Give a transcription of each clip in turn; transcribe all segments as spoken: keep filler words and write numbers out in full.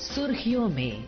सुर्खियों में।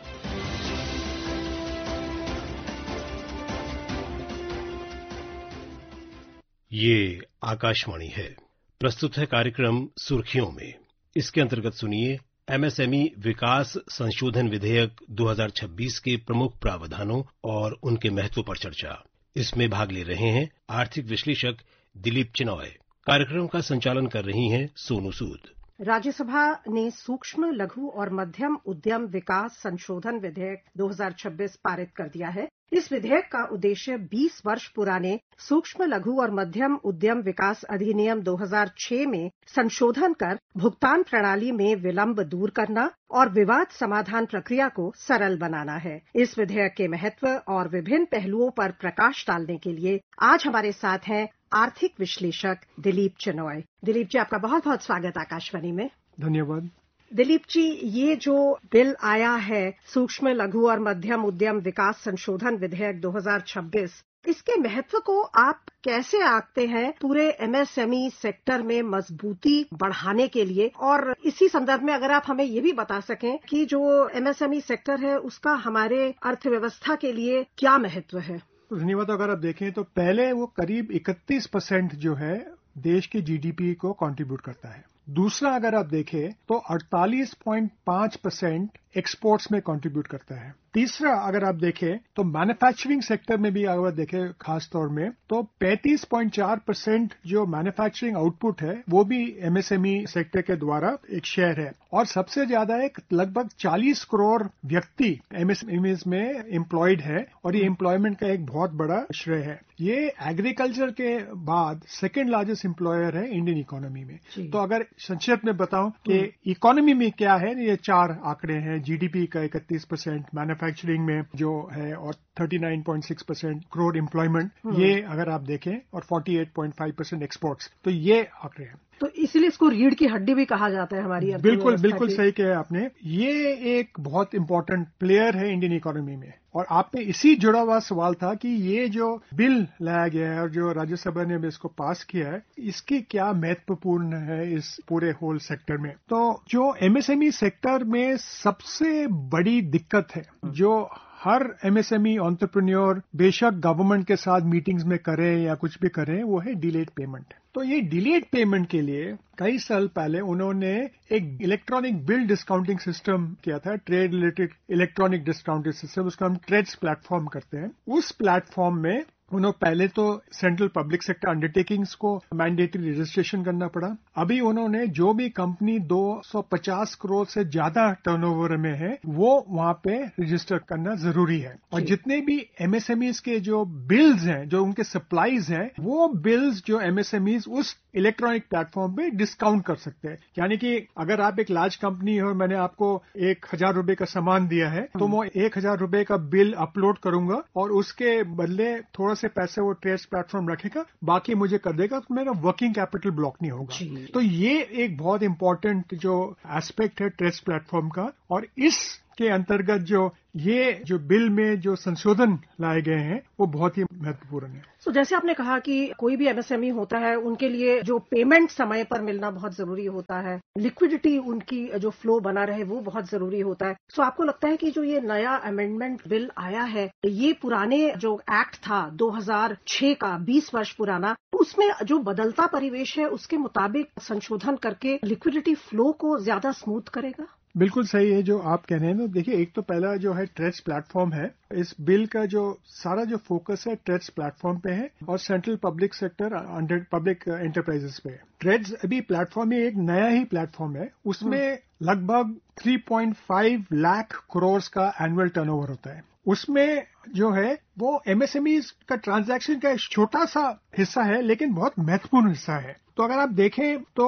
ये आकाशवाणी है। प्रस्तुत है कार्यक्रम सुर्खियों में। इसके अंतर्गत सुनिए एमएसएमई विकास संशोधन विधेयक दो हज़ार छब्बीस के प्रमुख प्रावधानों और उनके महत्व पर चर्चा। इसमें भाग ले रहे हैं आर्थिक विश्लेषक दिलीप चिनॉय। कार्यक्रम का संचालन कर रही हैं सोनू सूद। राज्यसभा ने सूक्ष्म लघु और मध्यम उद्यम विकास संशोधन विधेयक दो हज़ार छब्बीस पारित कर दिया है। इस विधेयक का उद्देश्य बीस वर्ष पुराने सूक्ष्म लघु और मध्यम उद्यम विकास अधिनियम दो हज़ार छह में संशोधन कर भुगतान प्रणाली में विलंब दूर करना और विवाद समाधान प्रक्रिया को सरल बनाना है। इस विधेयक के महत्व और विभिन्न पहलुओं पर प्रकाश डालने के लिए आज हमारे साथ हैं आर्थिक विश्लेषक दिलीप चिनॉय। दिलीप जी, आपका बहुत बहुत स्वागत आकाशवाणी में। धन्यवाद। दिलीप जी, ये जो बिल आया है सूक्ष्म लघु और मध्यम उद्यम विकास संशोधन विधेयक दो हज़ार छब्बीस, इसके महत्व को आप कैसे आंकते हैं पूरे एमएसएमई सेक्टर में मजबूती बढ़ाने के लिए? और इसी संदर्भ में अगर आप हमें ये भी बता सकें कि जो एमएसएमई सेक्टर है उसका हमारे अर्थव्यवस्था के लिए क्या महत्व है? धन्यवाद। अगर आप देखें तो पहले वो करीब इकतीस परसेंट जो है देश के जीडीपी को कंट्रीब्यूट करता है। दूसरा अगर आप देखें तो अड़तालीस पॉइंट पाँच परसेंट एक्सपोर्ट्स में कंट्रीब्यूट करता है। तीसरा अगर आप देखें तो मैन्युफैक्चरिंग सेक्टर में भी अगर देखें खास तौर में तो पैंतीस पॉइंट चार परसेंट जो मैन्युफैक्चरिंग आउटपुट है वो भी एमएसएमई सेक्टर के द्वारा एक शेयर है। और सबसे ज्यादा एक लगभग चालीस करोड़ व्यक्ति एमएसएमई में एम्प्लॉयड है और ये एम्प्लॉयमेंट का एक बहुत बड़ा श्रेय है। ये एग्रीकल्चर के बाद सेकेंड लार्जेस्ट एम्प्लॉयर है इंडियन इकोनॉमी में। तो अगर संक्षेप में बताऊं कि इकोनॉमी में क्या है, ये चार आंकड़े हैं। जीडीपी का इकतीस परसेंट, मैन्युफैक्चरिंग में जो है और उनतालीस पॉइंट छह परसेंट क्रोर एम्प्लॉयमेंट, ये अगर आप देखें, और अड़तालीस पॉइंट पाँच परसेंट एक्सपोर्ट्स। तो ये आंकड़े हैं। तो इसीलिए इसको रीढ़ की हड्डी भी कहा जाता है हमारी अर्थव्यवस्था। बिल्कुल बिल्कुल सही कहा आपने। ये एक बहुत इंपॉर्टेंट प्लेयर है इंडियन इकोनॉमी में। और आपने इसी जुड़ा हुआ सवाल था कि ये जो बिल लाया गया है और जो राज्यसभा ने इसको पास किया है, इसकी क्या महत्वपूर्ण है इस पूरे होल सेक्टर में। तो जो एमएसएमई सेक्टर में सबसे बड़ी दिक्कत है जो हर एमएसएमई एंटरप्रेन्योर बेशक गवर्नमेंट के साथ मीटिंग्स में करें या कुछ भी करें, वो है डिलेड पेमेंट। तो ये डिलेड पेमेंट के लिए कई साल पहले उन्होंने एक इलेक्ट्रॉनिक बिल डिस्काउंटिंग सिस्टम किया था, trade related electronic discounting system, उसको हम ट्रेड्स प्लेटफॉर्म करते हैं। उस प्लेटफॉर्म में उन्होंने पहले तो सेंट्रल पब्लिक सेक्टर अंडरटेकिंग्स को मैंडेटरी रजिस्ट्रेशन करना पड़ा। अभी उन्होंने जो भी कंपनी दो सौ पचास करोड़ से ज्यादा टर्नओवर में है वो वहां पे रजिस्टर करना जरूरी है। और जितने भी एमएसएमईज के जो बिल्स हैं, जो उनके सप्लाईज हैं, वो बिल्स जो एमएसएमईज उस इलेक्ट्रॉनिक प्लेटफॉर्म पे डिस्काउंट कर सकते हैं। यानी कि अगर आप एक लार्ज कंपनी हो और मैंने आपको एक हजार रुपए का सामान दिया है तो मैं एक हजार रुपए का बिल अपलोड करूंगा और उसके बदले थोड़ा से पैसे वो ट्रेड्स प्लेटफॉर्म रखेगा, बाकी मुझे कर देगा, तो मेरा वर्किंग कैपिटल ब्लॉक नहीं होगा। तो ये एक बहुत इंपॉर्टेंट जो एस्पेक्ट है ट्रेड्स प्लेटफॉर्म का। और इस के अंतर्गत जो ये जो बिल में जो संशोधन लाए गए हैं वो बहुत ही महत्वपूर्ण है। तो so, जैसे आपने कहा कि कोई भी एमएसएमई होता है उनके लिए जो पेमेंट समय पर मिलना बहुत जरूरी होता है, लिक्विडिटी उनकी जो फ्लो बना रहे वो बहुत जरूरी होता है। सो so, आपको लगता है कि जो ये नया अमेंडमेंट बिल आया है, ये पुराने जो एक्ट था दो हज़ार छह का, बीस वर्ष पुराना, उसमें जो बदलता परिवेश है उसके मुताबिक संशोधन करके लिक्विडिटी फ्लो को ज्यादा स्मूथ करेगा? बिल्कुल सही है जो आप कह रहे हैं। तो देखिए, एक तो पहला जो है ट्रेड्स प्लेटफॉर्म है। इस बिल का जो सारा जो फोकस है ट्रेड्स प्लेटफॉर्म पे है और central public sector under public enterprises पे है। ट्रेड्स अभी प्लेटफॉर्म में एक नया ही प्लेटफॉर्म है, उसमें लगभग तीन पॉइंट पाँच लाख करोड़ का एनुअल टर्नओवर होता है। उसमें जो है वो एमएसएमईज का ट्रांजैक्शन का एक छोटा सा हिस्सा है लेकिन बहुत महत्वपूर्ण हिस्सा है। तो अगर आप देखें तो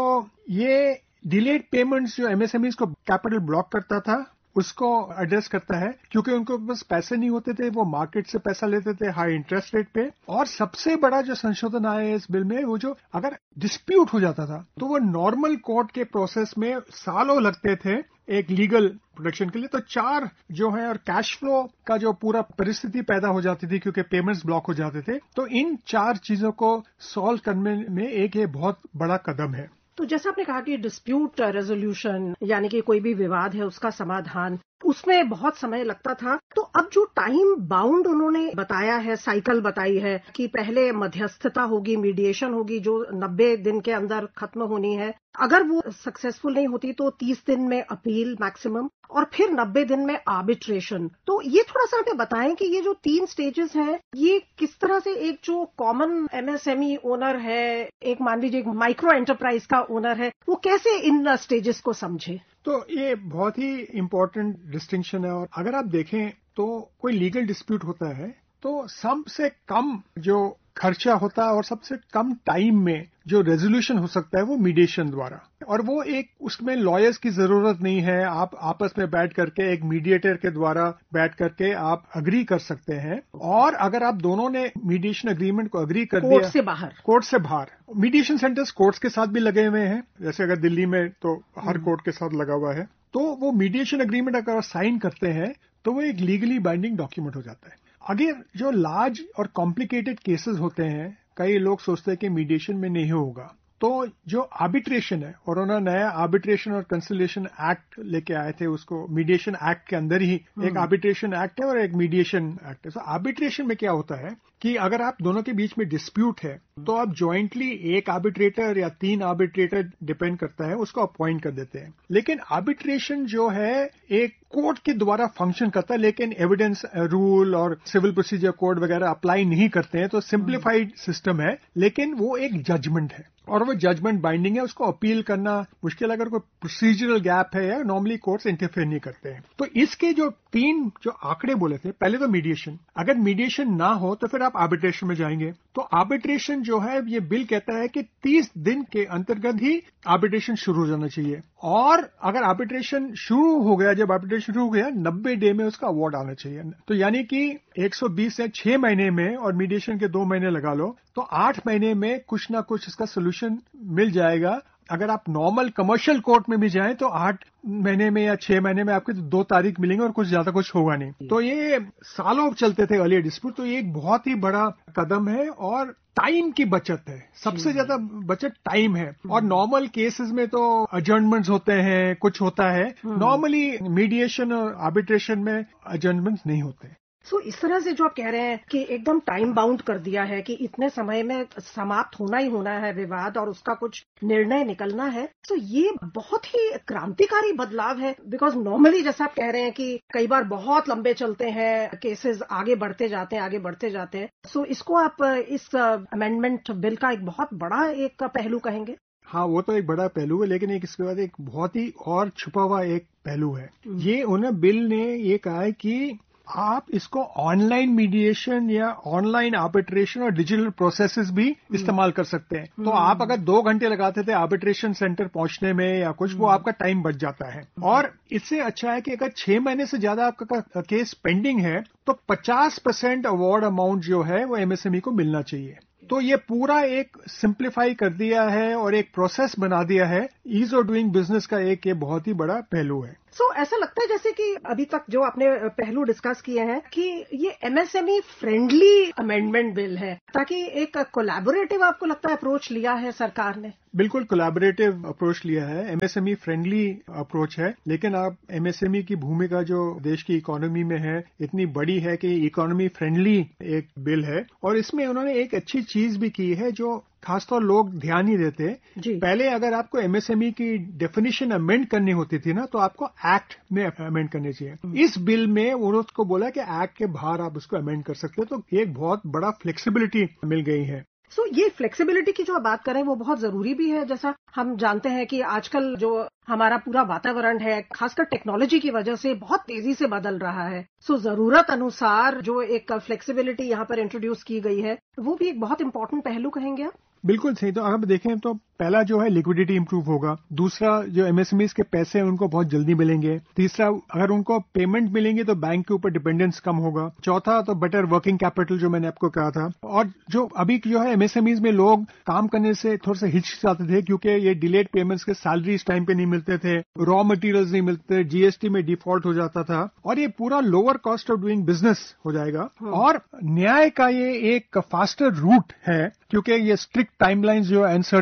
ये डिलेड पेमेंट्स जो एमएसएमईज को कैपिटल ब्लॉक करता था उसको एड्रेस करता है, क्योंकि उनको बस पैसे नहीं होते थे, वो मार्केट से पैसा लेते थे हाई इंटरेस्ट रेट पे। और सबसे बड़ा जो संशोधन आया है इस बिल में, वो जो अगर डिस्प्यूट हो जाता था तो वो नॉर्मल कोर्ट के प्रोसेस में सालों लगते थे एक लीगल प्रोटेक्शन के लिए। तो चार जो है और कैश फ्लो का जो पूरा परिस्थिति पैदा हो जाती थी क्योंकि पेमेंट्स ब्लॉक हो जाते थे। तो इन चार चीजों को सॉल्व करने में एक ये बहुत बड़ा कदम है। तो जैसा आपने कहा कि डिस्प्यूट रेजोल्यूशन यानी कि कोई भी विवाद है उसका समाधान, उसमें बहुत समय लगता था। तो अब जो टाइम बाउंड उन्होंने बताया है, साइकिल बताई है कि पहले मध्यस्थता होगी, मीडिएशन होगी जो नब्बे दिन के अंदर खत्म होनी है, अगर वो सक्सेसफुल नहीं होती तो तीस दिन में अपील मैक्सिमम, और फिर नब्बे दिन में आर्बिट्रेशन। तो ये थोड़ा सा हमें बताएं कि ये जो तीन स्टेजेस हैं ये किस तरह से एक जो कॉमन एमएसएमई ओनर है, एक मान लीजिए एक माइक्रो एंटरप्राइज का ओनर है, वो कैसे इन स्टेजेस को समझे। तो ये बहुत ही इम्पोर्टेंट डिस्टिंक्शन है। और अगर आप देखें तो कोई लीगल डिस्प्यूट होता है तो सबसे कम जो खर्चा होता है और सबसे कम टाइम में जो रेजोल्यूशन हो सकता है वो मीडिएशन द्वारा, और वो एक उसमें लॉयर्स की जरूरत नहीं है। आप आपस में बैठ करके एक मीडिएटर के द्वारा बैठ करके आप अग्री कर सकते हैं। और अगर आप दोनों ने मीडिएशन अग्रीमेंट को अग्री कर कोर्ट दिया से बाहर कोर्ट से बाहर मीडिएशन सेंटर्स कोर्ट्स के साथ भी लगे हुए हैं, जैसे अगर दिल्ली में तो हर कोर्ट के साथ लगा हुआ है, तो वो मीडिएशन अग्रीमेंट अगर साइन करते हैं तो वो एक लीगली बाइंडिंग डॉक्यूमेंट हो जाता है। अगर जो लार्ज और कॉम्प्लिकेटेड केसेस होते हैं, कई लोग सोचते हैं कि मीडिएशन में नहीं होगा, तो जो आर्बिट्रेशन है, और उन्होंने नया आर्बिट्रेशन और कंसिलिएशन एक्ट लेके आए थे, उसको मीडिएशन एक्ट के अंदर ही एक आर्बिट्रेशन एक्ट है और एक मीडिएशन एक्ट है। तो आर्बिट्रेशन में क्या होता है कि अगर आप दोनों के बीच में डिस्प्यूट है तो आप ज्वाइंटली एक आर्बिट्रेटर या तीन आर्बिट्रेटर, डिपेंड करता है, उसको अपॉइंट कर देते हैं। लेकिन आर्बिट्रेशन जो है एक कोर्ट के द्वारा फंक्शन करता है, लेकिन एविडेंस रूल और सिविल प्रोसीजर कोड वगैरह अप्लाई नहीं करते हैं, तो सिंप्लीफाइड सिस्टम है, लेकिन वो एक जजमेंट है और वो जजमेंट बाइंडिंग है। उसको अपील करना मुश्किल, अगर कोई प्रोसीजरल गैप है या नॉर्मली कोर्ट्स इंटरफेयर नहीं करते हैं। तो इसके जो तीन जो आंकड़े बोले थे, पहले तो मीडिएशन, अगर मीडिएशन ना हो तो फिर आप आर्बिट्रेशन में जाएंगे। तो आर्बिट्रेशन जो है ये बिल कहता है कि तीस दिन के अंतर्गत ही आर्बिट्रेशन शुरू हो जाना चाहिए, और अगर आर्बिट्रेशन शुरू हो गया, जब आर्बिट्रेशन शुरू हो गया नब्बे डे में उसका अवार्ड आना चाहिए। तो यानी कि एक सौ बीस से छह महीने में, और मीडिएशन के दो महीने लगा लो, तो आठ महीने में कुछ ना कुछ इसका सोल्यूशन मिल जाएगा। अगर आप नॉर्मल कमर्शियल कोर्ट में भी जाएं तो आठ महीने में या छह महीने में आपके तो दो तारीख मिलेंगे और कुछ ज्यादा कुछ होगा नहीं। तो ये सालों चलते थे अर्लियर डिस्प्यूट, तो ये एक बहुत ही बड़ा कदम है और टाइम की बचत है। सबसे ज्यादा बचत टाइम है। और नॉर्मल केसेस में तो अजर्नमेंट्स होते हैं, कुछ होता है, नॉर्मली मीडिएशन और आर्बिट्रेशन में अजर्नमेंट्स नहीं होते। सो so, इस तरह से जो आप कह रहे हैं कि एकदम टाइम बाउंड कर दिया है कि इतने समय में समाप्त होना ही होना है विवाद और उसका कुछ निर्णय निकलना है, तो ये बहुत ही क्रांतिकारी बदलाव है। बिकॉज नॉर्मली जैसा आप कह रहे हैं कि कई बार बहुत लंबे चलते हैं केसेस, आगे बढ़ते जाते हैं आगे बढ़ते जाते हैं। सो so, इसको आप इस अमेंडमेंट बिल का एक बहुत बड़ा एक पहलू कहेंगे। हाँ, वो तो एक बड़ा पहलू है, लेकिन एक इसके बाद एक बहुत ही और छुपा हुआ एक पहलू है। ये उन्हें बिल ने ये कहा है कि आप इसको ऑनलाइन मीडिएशन या ऑनलाइन आर्बिट्रेशन और डिजिटल प्रोसेसेस भी इस्तेमाल कर सकते हैं। तो आप अगर दो घंटे लगाते थे आर्बिट्रेशन सेंटर पहुंचने में या कुछ, वो आपका टाइम बच जाता है। और इससे अच्छा है कि अगर छह महीने से ज्यादा आपका केस पेंडिंग है तो पचास परसेंट अवार्ड अमाउंट जो है वो एमएसएमई को मिलना चाहिए। तो ये पूरा एक सिंप्लीफाई कर दिया है और एक प्रोसेस बना दिया है। ईज ऑफ डूइंग बिजनेस का एक ये बहुत ही बड़ा पहलू है। सो so, ऐसा लगता है जैसे कि अभी तक जो आपने पहलू डिस्कस किए हैं कि ये एमएसएमई फ्रेंडली अमेंडमेंट बिल है, ताकि एक कोलैबोरेटिव आपको लगता है अप्रोच लिया है सरकार ने। बिल्कुल कोलैबोरेटिव अप्रोच लिया है, एमएसएमई फ्रेंडली अप्रोच है। लेकिन आप एमएसएमई की भूमिका जो देश की इकोनॉमी में है इतनी बड़ी है कि इकोनॉमी फ्रेंडली एक बिल है। और इसमें उन्होंने एक अच्छी चीज भी की है जो खासतौर लोग ध्यान नहीं देते। पहले अगर आपको एमएसएमई की डेफिनेशन अमेंड करनी होती थी ना, तो आपको एक्ट में अमेंड करनी चाहिए। इस बिल में उन्होंने को बोला कि एक्ट के बाहर आप उसको अमेंड कर सकते हो, तो एक बहुत बड़ा फ्लेक्सिबिलिटी मिल गई है। सो so, ये फ्लेक्सिबिलिटी की जो आप बात करें वो बहुत जरूरी भी है। जैसा हम जानते हैं कि आजकल जो हमारा पूरा वातावरण है, खासकर टेक्नोलॉजी की वजह से बहुत तेजी से बदल रहा है। सो so, जरूरत अनुसार जो एक फ्लेक्सिबिलिटी यहाँ पर इंट्रोड्यूस की गई है वो भी एक बहुत इंपॉर्टेंट पहलू कहेंगे आप। बिल्कुल सही। तो अगर देखें तो पहला जो है लिक्विडिटी इंप्रूव होगा। दूसरा, जो एमएसएमईज के पैसे हैं उनको बहुत जल्दी मिलेंगे। तीसरा, अगर उनको पेमेंट मिलेंगे तो बैंक के ऊपर डिपेंडेंस कम होगा। चौथा, तो बेटर वर्किंग कैपिटल जो मैंने आपको कहा था। और जो अभी जो है एमएसएमईज में लोग काम करने से थोड़ा सा हिचकिचाते थे क्योंकि ये डिलेड पेमेंट्स के सैलरी इस टाइम पे नहीं मिलते थे, रॉ मटेरियल्स नहीं मिलते, जीएसटी में डिफॉल्ट हो जाता था। और ये पूरा lower cost of doing business हो जाएगा। और न्याय का ये एक फास्टर रूट है क्योंकि ये स्ट्रिक्ट टाइमलाइंस जो अनसर्टेनिटी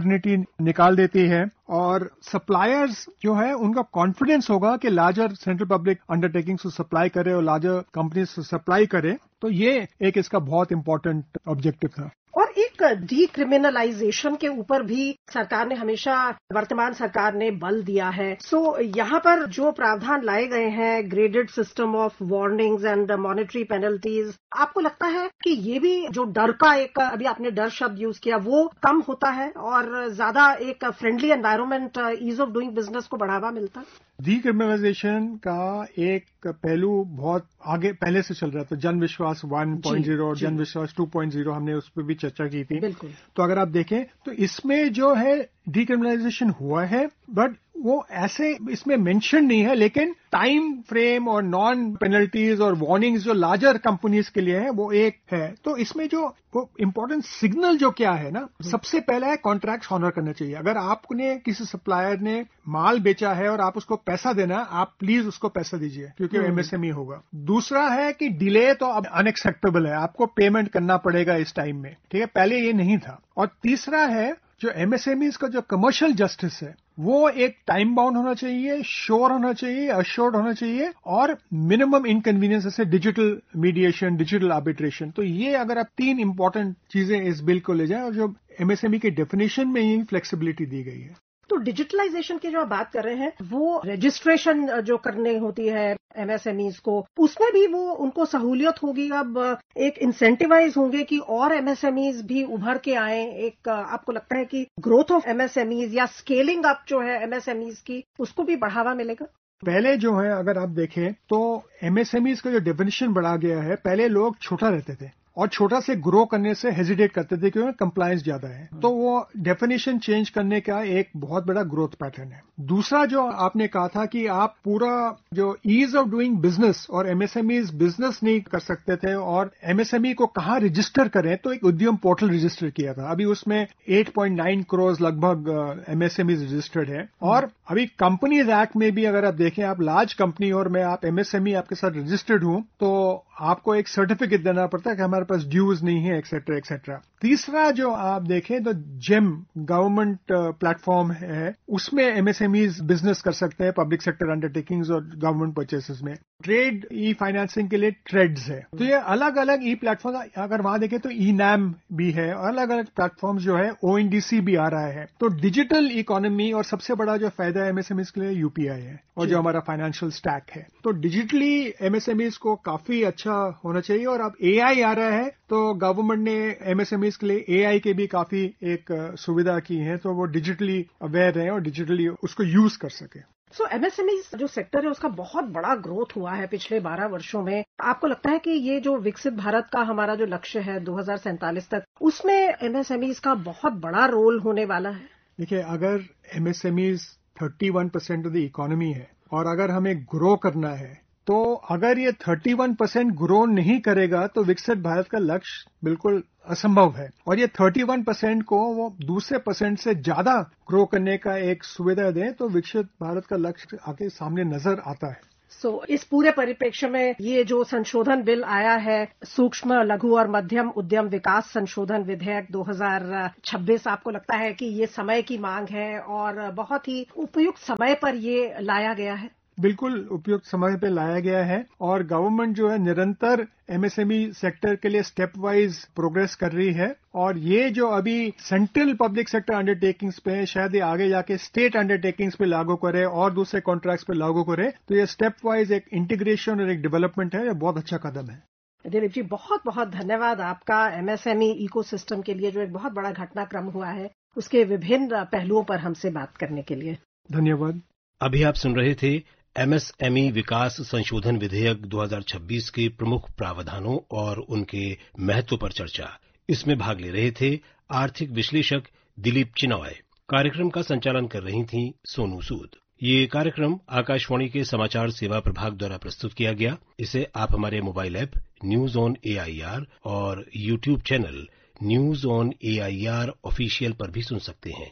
निकाल देती है और सप्लायर्स जो है उनका कॉन्फिडेंस होगा कि लार्जर सेंट्रल पब्लिक अंडरटेकिंग्स को सप्लाई करे और लार्जर कंपनीज को सप्लाई करे। तो ये एक इसका बहुत इंपॉर्टेंट ऑब्जेक्टिव था। और एक डीक्रिमिनलाइजेशन के ऊपर भी सरकार ने हमेशा, वर्तमान सरकार ने बल दिया है। सो so, यहाँ पर जो प्रावधान लाए गए हैं, graded system of warnings and monetary penalties, आपको लगता है कि ये भी जो डर का एक, अभी आपने डर शब्द यूज किया, वो कम होता है और ज्यादा एक friendly environment, ease of doing business को बढ़ावा मिलता है? डीक्रिमिनलाइजेशन का एक पहलू बहुत आगे पहले से चल रहा था। जन विश्वास वन पॉइंट ज़ीरो और जन विश्वास टू पॉइंट ज़ीरो, हमने उस पर भी चर्चा की थी। बिल्कुल। तो अगर आप देखें तो इसमें जो है डीक्रिमिनलाइजेशन हुआ है, बट वो ऐसे इसमें मेंशन नहीं है, लेकिन टाइम फ्रेम और नॉन पेनल्टीज और वार्निंग्स जो लार्जर कंपनीज के लिए है वो एक है। तो इसमें जो वो इम्पोर्टेंट सिग्नल जो क्या है ना, सबसे पहला है कॉन्ट्रैक्ट ऑनर करना चाहिए। अगर आपने किसी सप्लायर ने माल बेचा है और आप उसको पैसा देना, आप प्लीज उसको पैसा दीजिए क्योंकि एमएसएमई होगा। दूसरा है कि डिले तो अब अनएक्सेप्टेबल है, आपको पेमेंट करना पड़ेगा इस टाइम में, ठीक है, पहले ये नहीं था। और तीसरा है जो एमएसएमईज का जो कमर्शियल जस्टिस है वो एक टाइम बाउंड होना चाहिए, श्योर होना चाहिए, अश्योर्ड होना चाहिए और मिनिमम इनकन्वीनियंस जैसे डिजिटल मीडिएशन, डिजिटल आर्बिट्रेशन। तो ये अगर आप तीन इंपॉर्टेंट चीजें इस बिल को ले जाएं, और जो एमएसएमई के डेफिनेशन में ही फ्लेक्सिबिलिटी दी गई है। तो डिजिटलाइजेशन की जो आप बात कर रहे हैं, वो रजिस्ट्रेशन जो करने होती है एमएसएमईज को, उसमें भी वो उनको सहूलियत होगी, अब एक इंसेंटिवाइज होंगे कि और एमएसएमईज भी उभर के आए। एक आपको लगता है कि ग्रोथ ऑफ एमएसएमईज या स्केलिंग अप जो है एमएसएमईज की, उसको भी बढ़ावा मिलेगा? पहले जो है अगर आप देखें तो एमएसएमईज का जो डेफिनेशन बढ़ा गया है, पहले लोग छोटा रहते थे और छोटा से ग्रो करने से हेजिटेट करते थे क्योंकि कंप्लायंस ज्यादा है। तो वो डेफिनेशन चेंज करने का एक बहुत बड़ा ग्रोथ पैटर्न है। दूसरा जो आपने कहा था कि आप पूरा जो ईज ऑफ डूइंग बिजनेस, और एमएसएमईज बिजनेस नहीं कर सकते थे और एमएसएमई को कहाँ रजिस्टर करें, तो एक उद्यम पोर्टल रजिस्टर किया था। अभी उसमें आठ पॉइंट नौ करोड़ लगभग एमएसएमईज रजिस्टर्ड है। और अभी कंपनीज एक्ट में भी अगर आप देखें, आप लार्ज कंपनी और मैं आप एमएसएमई आपके साथ रजिस्टर्ड हूं तो आपको एक सर्टिफिकेट देना पड़ता है कि हमारे पास ड्यूज नहीं है, एक्सेट्रा एक्सेट्रा। तीसरा जो आप देखें तो जेम गवर्नमेंट प्लेटफॉर्म है, उसमें एमएसएमईज बिजनेस कर सकते हैं, पब्लिक सेक्टर अंडरटेकिंग्स और गवर्नमेंट परचेसेस में। ट्रेड ई फाइनेंसिंग के लिए ट्रेड्स है। तो ये अलग अलग ई प्लेटफॉर्म, अगर वहां देखें तो ई नैम भी है, अलग अलग प्लेटफॉर्म जो है, ओएनडीसी भी आ रहा है। तो डिजिटल इकोनॉमी, और सबसे बड़ा जो फायदा है एमएसएमईज के लिए यूपीआई है और जो हमारा फाइनेंशियल स्टैक है। तो डिजिटली एमएसएमईज को काफी अच्छा होना चाहिए। और अब एआई आ रहा है तो गवर्नमेंट ने एमएसएमईज के लिए एआई के भी काफी एक सुविधा की है, तो वो डिजिटली अवेयर रहे और डिजिटली उसको यूज कर सके। सो एमएसएमईज जो सेक्टर है उसका बहुत बड़ा ग्रोथ हुआ है पिछले बारह वर्षों में। आपको लगता है कि ये जो विकसित भारत का हमारा जो लक्ष्य है दो हज़ार सैंतालीस तक, उसमें एमएसएमईज का बहुत बड़ा रोल होने वाला है? देखिए, अगर एमएसएमईज इकतीस परसेंट ऑफ द इकोनॉमी है और अगर हमें ग्रो करना है, तो अगर ये इकतीस परसेंट ग्रो नहीं करेगा तो विकसित भारत का लक्ष्य बिल्कुल असंभव है। और ये इकतीस परसेंट को वो दूसरे परसेंट से ज्यादा ग्रो करने का एक सुविधा दें तो विकसित भारत का लक्ष्य आके सामने नजर आता है। सो so, इस पूरे परिप्रेक्ष्य में ये जो संशोधन बिल आया है, सूक्ष्म लघु और मध्यम उद्यम विकास संशोधन विधेयक दो हज़ार छब्बीस, आपको लगता है कि ये समय की मांग है और बहुत ही उपयुक्त समय पर ये लाया गया है? बिल्कुल उपयुक्त समय पे लाया गया है और गवर्नमेंट जो है निरंतर एमएसएमई सेक्टर के लिए स्टेप वाइज प्रोग्रेस कर रही है। और ये जो अभी सेंट्रल पब्लिक सेक्टर अंडरटेकिंग्स पे, शायद ये आगे जाके स्टेट अंडरटेकिंग्स पे लागू करे और दूसरे कॉन्ट्रैक्ट्स पे लागू करे, तो ये स्टेप वाइज एक इंटीग्रेशन और एक डेवलपमेंट है, ये बहुत अच्छा कदम है। दिलीप जी, बहुत बहुत धन्यवाद आपका एमएसएमई इकोसिस्टम के लिए, जो एक बहुत बड़ा घटनाक्रम हुआ है, उसके विभिन्न पहलुओं पर हमसे बात करने के लिए धन्यवाद। अभी आप सुन रहे थे एमएसएमई विकास संशोधन विधेयक दो हज़ार छब्बीस के प्रमुख प्रावधानों और उनके महत्व पर चर्चा। इसमें भाग ले रहे थे आर्थिक विश्लेषक दिलीप चिनॉय। कार्यक्रम का संचालन कर रही थीं सोनू सूद। ये कार्यक्रम आकाशवाणी के समाचार सेवा प्रभाग द्वारा प्रस्तुत किया गया। इसे आप हमारे mobile app news on AIR और YouTube channel news on AIR official पर भी सुन सकते हैं।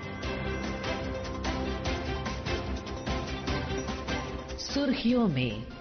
सुर्खियों में